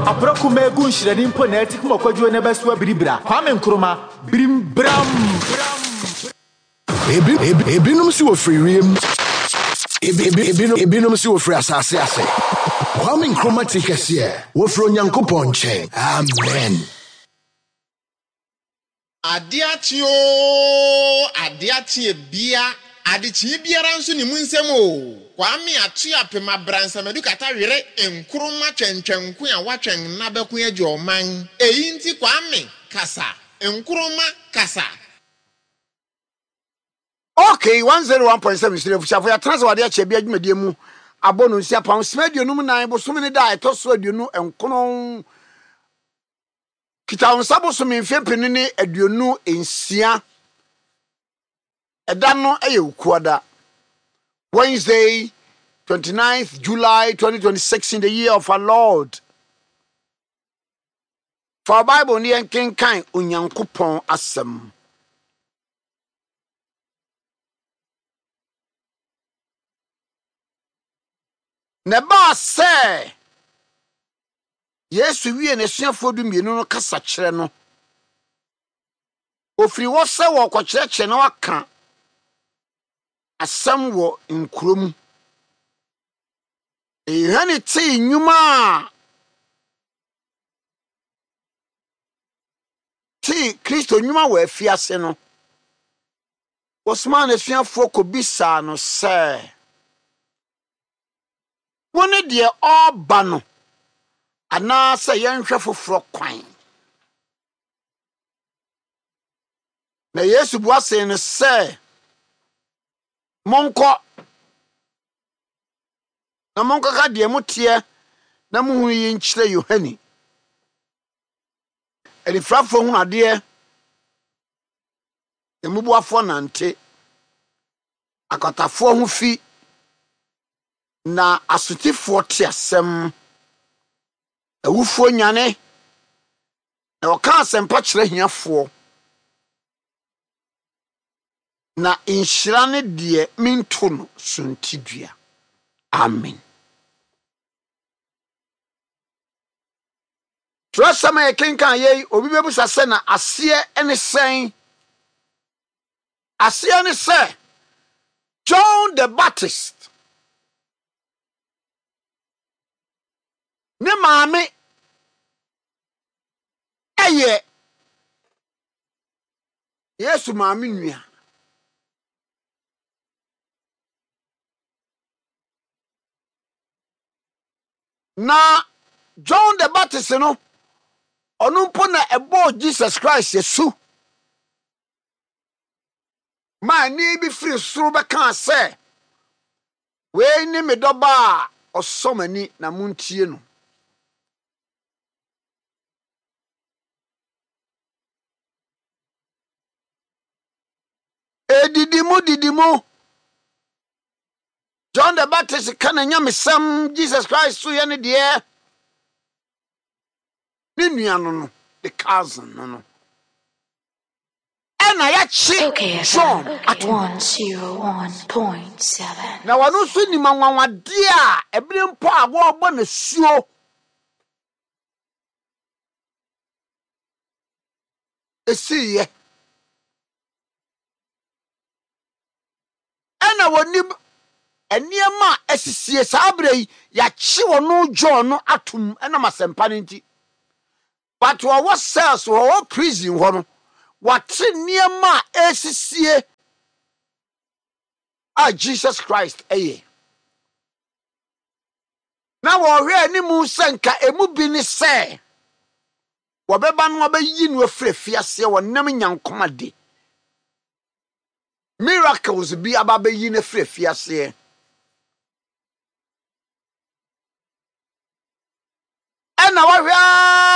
Abroko megu nshirani mpo na etik mo kwadwo ne beso abiribra. Kwame Nkrumah birimbram. Ebinum si wo free Ebinum si wo free asase ase. Kwame Nkrumah tikese wo free Onyankopɔn nkyɛn. Amen. Adiachi bia adichi biara nso ni mu nsɛm o. Kwame atu apema bransamedu kata were Nkrumah twentwenko a watwen na bɛko agye ɔman. Eyi nti Kwame kasa, Nkrumah kasa. Okay, 101.7 studio for ya transfer de ache bia dwumadie mu abonu nsia pound smedio num nan bosom ne da etoso aduonu enkono kita onsabo so memfempenu ne aduonu ensia eda no eye ukuada Wednesday 29th July 2026 in the year of our Lord. For Bible ni enkenkan Onyankopɔn asɛm. Neba se Yesu wie ne suafo du mienu no kasa kyerɛ no ofiri wo se wo kɔkyerɛkyerɛ na waka asɛm wɔ nkurom ehane te nnwuma te Kristo nnwuma wɔ afiase no Osman suafo kɔbisa no sɛ woni de oba no ana se yenhwe foforo kwan na Yesu buase ne se monko na monko ka de mutie na muhu yi nkyere Yohani elifrafo hu ade emubuafo nante akotafo hu fi na asutifo te asem awufo nyane na oka asempa kyerɛ hiafo na inhyira ne de minto no suntidua. Amen. Trosama yekenkan ye obi bebusa se na ase ene sen ase ene se John the Baptist ne maame eye Yesu maame nua na John the Baptist no onumpo na ebo Jesus Christ yesu ma ni bi free suru beka se we ni medoba osomani na muntie no didimu John the Baptist kana nyamesam Jesus Christ so ye ne de ni nuano no the cousin no ena ya chi John at 101.7 na wanu so ni manwawade a ebire mpo agbo na suo esiye ena woni eniema esisie sabre ya chi wono John no atum ena masempa nti but what cells wo prison ho no what niema esisie a Jesus Christ eye na wo hwe animu senka emu bi ni se wo beba no abayi no afrefiase wo nam nyankomade miracles bi ababayi na afrefiase na wo hwe